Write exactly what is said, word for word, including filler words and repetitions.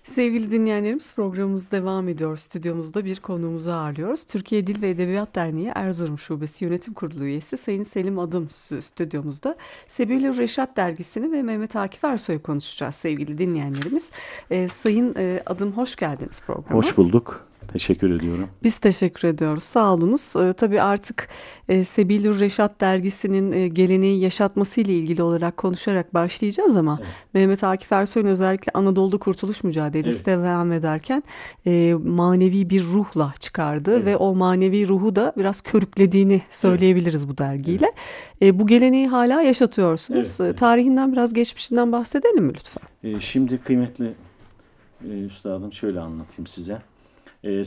Sevgili dinleyenlerimiz programımız devam ediyor. Stüdyomuzda bir konuğumuzu ağırlıyoruz. Türkiye Dil ve Edebiyat Derneği Erzurum Şubesi Yönetim Kurulu üyesi Sayın Selim Adım stü- stüdyomuzda. Sebil-i Reşat dergisini ve Mehmet Akif Ersoy'u konuşacağız sevgili dinleyenlerimiz. Ee, Sayın e, Adım hoş geldiniz programa. Hoş bulduk. Teşekkür ediyorum. Biz teşekkür ediyoruz. Sağ olunuz. Ee, tabii artık e, Sebil-i Reşat dergisinin e, geleneği yaşatması ile ilgili olarak konuşarak başlayacağız ama Evet. Mehmet Akif Ersoy'un özellikle Anadolu'da kurtuluş mücadelesi Evet. devam ederken e, manevi bir ruhla çıkardı Evet. ve o manevi ruhu da biraz körüklediğini Evet. söyleyebiliriz bu Evet. dergiyle. E, bu geleneği hala yaşatıyorsunuz. Evet. E, Evet. tarihinden biraz geçmişinden bahsedelim mi lütfen? Ee, şimdi kıymetli e, üstadım şöyle anlatayım size. Ee,